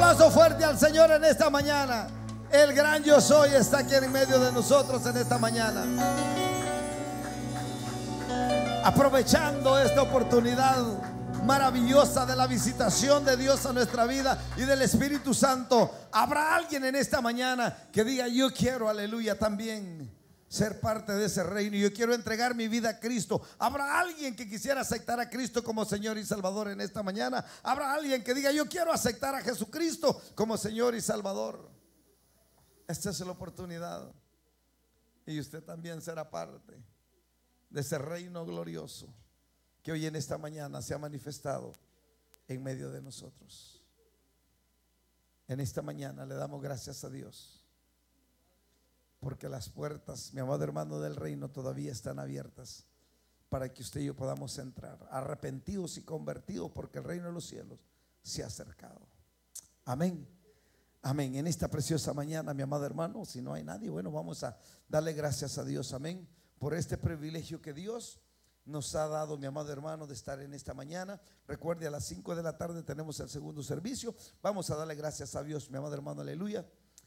aplauso fuerte al Señor en esta mañana. El gran yo soy está aquí en medio de nosotros en esta mañana. Aprovechando esta oportunidad maravillosa de la visitación de Dios a nuestra vida y del Espíritu Santo, habrá alguien en esta mañana que diga: yo quiero, aleluya, también ser parte de ese reino. Yo quiero entregar mi vida a Cristo. Habrá alguien que quisiera aceptar a Cristo como Señor y Salvador en esta mañana. Habrá alguien que diga: yo quiero aceptar a Jesucristo como Señor y Salvador. Esta es la oportunidad, y usted también será parte de ese reino glorioso que hoy en esta mañana se ha manifestado en medio de nosotros. En esta mañana le damos gracias a Dios, porque las puertas, mi amado hermano, del reino todavía están abiertas para que usted y yo podamos entrar arrepentidos y convertidos, porque el reino de los cielos se ha acercado. Amén. Amén. En esta preciosa mañana, mi amado hermano, si no hay nadie, bueno, vamos a darle gracias a Dios. Amén. Por este privilegio que Dios nos ha dado, mi amado hermano, de estar en esta mañana. Recuerde, a las 5 de la tarde tenemos el segundo servicio. Vamos a darle gracias a Dios, mi amado hermano, aleluya.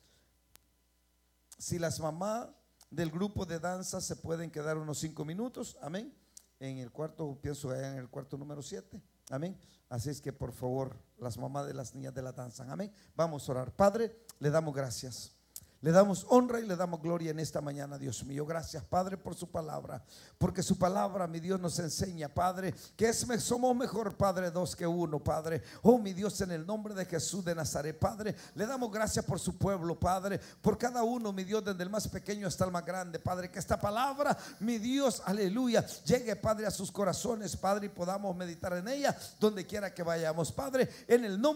Si las mamás del grupo de danza se pueden quedar unos 5 minutos, amén, en el cuarto, pienso en el cuarto número 7, amén. Así es que por favor, las mamás de las niñas de la danza, amén. Vamos a orar. Padre, le damos gracias, le damos honra y le damos gloria en esta mañana, Dios mío. Gracias, Padre, por su palabra, porque su palabra, mi Dios, nos enseña, Padre, que somos mejor, Padre, dos que uno, Padre. Oh, mi Dios, en el nombre de Jesús de Nazaret, Padre, le damos gracias por su pueblo, Padre, por cada uno, mi Dios, desde el más pequeño hasta el más grande, Padre. Que esta palabra, mi Dios, aleluya, llegue, Padre, a sus corazones, Padre, y podamos meditar en ella donde quiera que vayamos, Padre, en el nombre